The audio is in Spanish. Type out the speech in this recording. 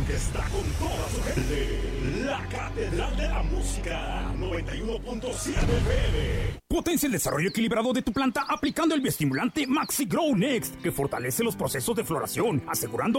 está con toda su gente. La Catedral de la Música, 91.7 FM. Potencia el desarrollo equilibrado de tu planta aplicando el bioestimulante Maxi Grow Next, que fortalece los procesos de floración, asegurando